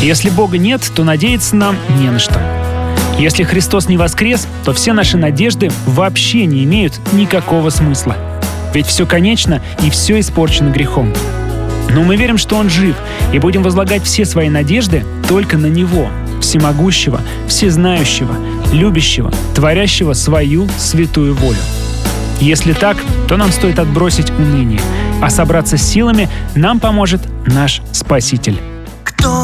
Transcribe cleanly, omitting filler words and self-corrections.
Если Бога нет, то надеяться нам не на что. Если Христос не воскрес, то все наши надежды вообще не имеют никакого смысла. Ведь все конечно и все испорчено грехом. Но мы верим, что Он жив, и будем возлагать все свои надежды только на Него, всемогущего, всезнающего, любящего, творящего свою святую волю. Если так, то нам стоит отбросить уныние, а собраться с силами нам поможет наш Спаситель. Кто